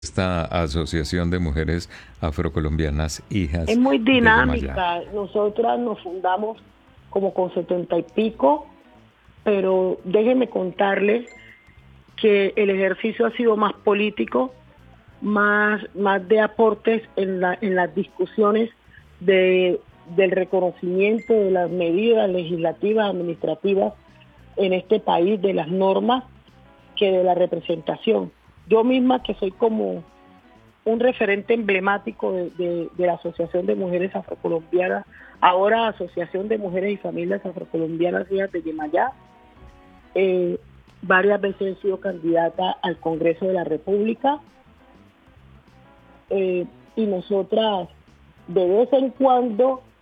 esta Asociación de Mujeres Afrocolombianas Es Hijas muy de Yemayá? dinámica. Nosotras nos fundamos como con 70 y pico, pero déjenme contarles que el ejercicio ha sido más político, más de aportes en las discusiones del reconocimiento de las medidas legislativas, administrativas en este país, de las normas, que de la representación. Yo misma, que soy como un referente emblemático de la Asociación de Mujeres Afrocolombianas, ahora Asociación de Mujeres y Familias Afrocolombianas Hijas de Yemayá, eh, varias veces he sido candidata al Congreso de la República, y nosotras de vez en cuando